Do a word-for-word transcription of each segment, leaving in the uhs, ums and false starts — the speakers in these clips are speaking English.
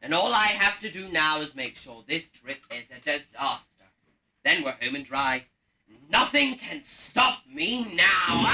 And all I have to do now is make sure this trip is a disaster. Then we're home and dry. Nothing can stop me now.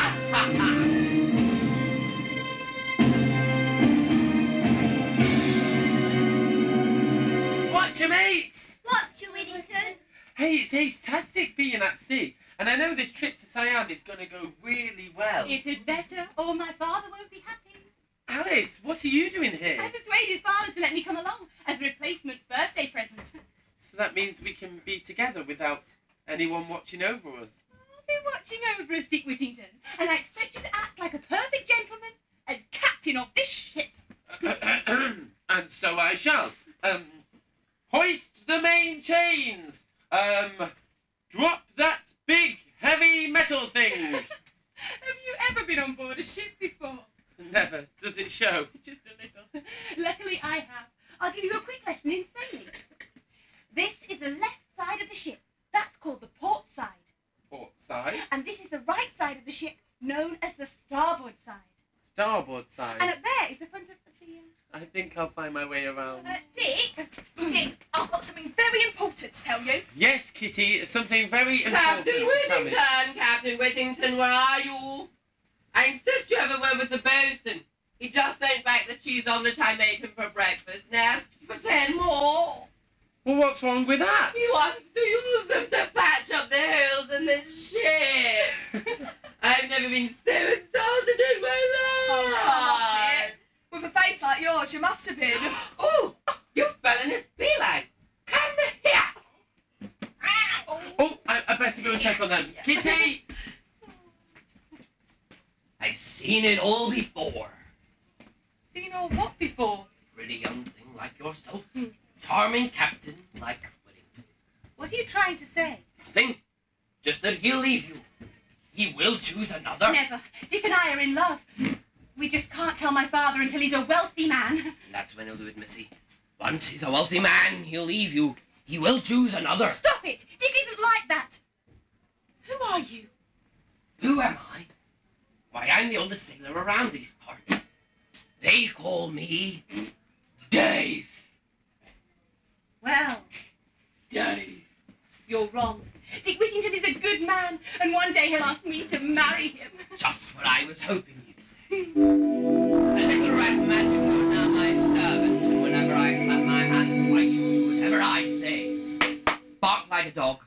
What, your mates? What, your Whittington? Hey, it's ace-tastic being at sea. And I know this trip to Siam is going to go really well. It had better, or my father won't be happy. Alice, what are you doing here? I persuaded father to let me come along as a replacement birthday present. So that means we can be together without anyone watching over us. I'll be watching over us, Dick Whittington, and I expect you to act like a perfect gentleman and captain of this ship. And so I shall. Um, hoist the main chains. Um, drop that big, heavy metal thing. Have you ever been on board a ship before? Never. Does it show? Just a little. Luckily I have. I'll give you a quick lesson in sailing. This is the left side of the ship. That's called the port side. Port side. And this is the right side of the ship, known as the starboard side. Starboard side. And up there is the front of the... Uh, I think I'll find my way around. uh, Dick? Dick, I've got something very important to tell you. Yes, Kitty, it's something very important Captain to tell me. Whittington, Captain Whittington, where are you? I insist you have a word with the bosun. He just sent back the cheese omelette I made him for breakfast and asked for ten more. Well, what's wrong with that? He wants to use them to patch up the holes in the ship. I've never been so insulted in my life. Oh, come off it. With a face like yours, you must have been. Oh, you fell in his beeline. Come here. Oh, I, I better go and check on them. Kitty! I've seen it all before. Seen all what before? Pretty young thing like yourself. Charming captain like Whittington. What are you trying to say? Nothing. Just that he'll leave you. He will choose another. Never. Dick and I are in love. We just can't tell my father until he's a wealthy man. And that's when he'll do it, Missy. Once he's a wealthy man, he'll leave you. He will choose another. Stop it! Dick isn't like that. Who are you? Who am I? Why, I'm the oldest sailor around these parts. They call me Dave. Well, Dave. you're wrong. Dick Whittington is a good man, and one day he'll ask me to marry him. Just what I was hoping you'd say. A little rat magic, you're now my servant, and whenever I clap my hands twice, you'll do whatever I say. Bark like a dog.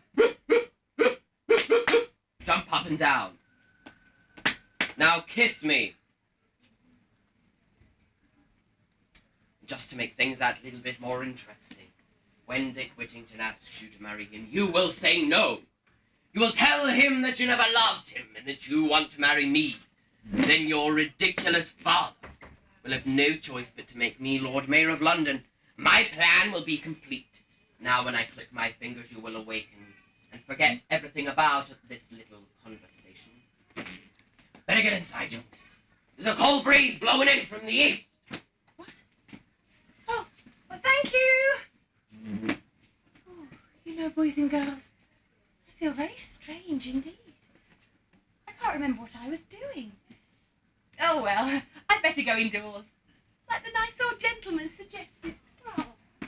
Jump up and down. Now kiss me. Just to make things that little bit more interesting, when Dick Whittington asks you to marry him, you will say no. You will tell him that you never loved him and that you want to marry me. Then your ridiculous father will have no choice but to make me Lord Mayor of London. My plan will be complete. Now when I click my fingers, you will awaken and forget everything about this little conversation. Better get inside, Jones. There's a cold breeze blowing in from the east. What? Oh, well, thank you. Oh, you know, boys and girls, I feel very strange indeed. I can't remember what I was doing. Oh, well, I'd better go indoors, like the nice old gentleman suggested. Oh.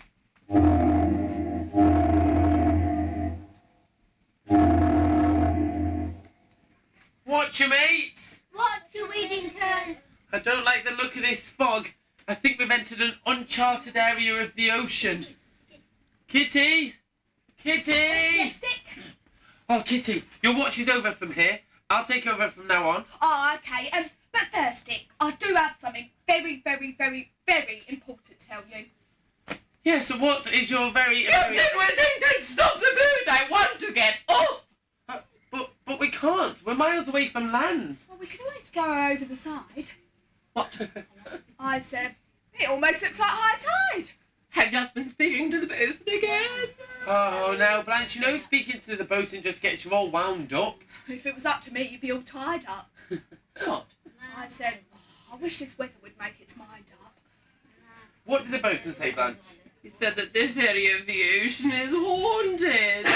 Watch your mates! What, your Whittington? I don't like the look of this fog. I think we've entered an uncharted area of the ocean. Kitty! Kitty! Yes, Dick? Oh, Kitty, your watch is over from here. I'll take over from now on. Oh, okay. Um, but first, Dick, I do have something very, very, very, very important to tell you. Yeah, so what is your very... very... Captain Whittington, stop the boat! I want to get off! Uh, but, but we can't. We're miles away from land. Well, we could always throw over the side. What? I said, it almost looks like high tide. I've just been speaking to the bosun again. Oh, now, Blanche, you know speaking to the bosun just gets you all wound up. If it was up to me, you'd be all tied up. What? I said, oh, I wish this weather would make its mind up. What did the bosun say, Blanche? He said that this area of the ocean is haunted.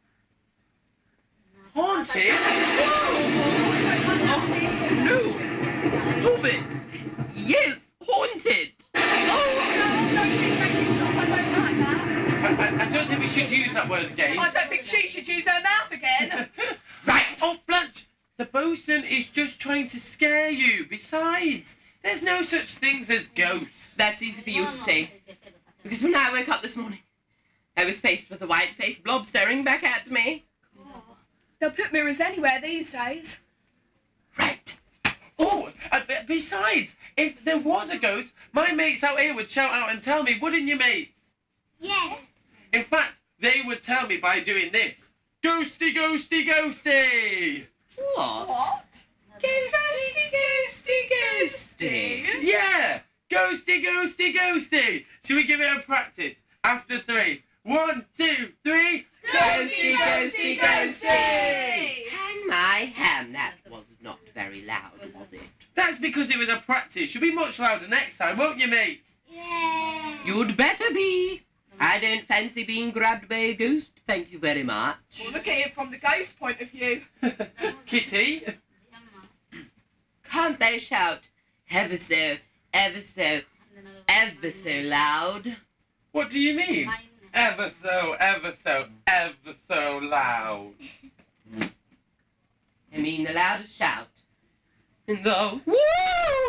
Haunted? Oh, no! Stop it! Yes, haunted! Oh, no, do Frankie, stop. I don't like that. I, I, I don't think we should use that word again. I don't think she should use her mouth again. Right. Oh, Blanche, the bosun is just trying to scare you. Besides, there's no such things as ghosts. That's easy for you to say. Because when I woke up this morning, I was faced with a white-faced blob staring back at me. Oh, they'll put mirrors anywhere these days. Right. Oh, uh, b- besides, if there was a ghost, my mates out here would shout out and tell me, wouldn't you, mates? Yes. In fact, they would tell me by doing this. Ghosty, ghosty, ghosty! What? What? Ghosty, ghosty, ghosty. Yeah! Ghosty, ghosty, ghosty! Should we give it a practice? After three. One, two, three. Ghosty, ghosty, ghosty! Hang my hand, that was not very loud, was it? That's because it was a practice. You'll be much louder next time, won't you, mates? Yeah. You'd better be. I don't fancy being grabbed by a ghost, thank you very much. Well, look at it from the ghost point of view. Kitty? Can't they shout ever so, ever so, ever so loud? What do you mean? Ever so, ever so, ever so loud. I mean the loudest shout in the woo!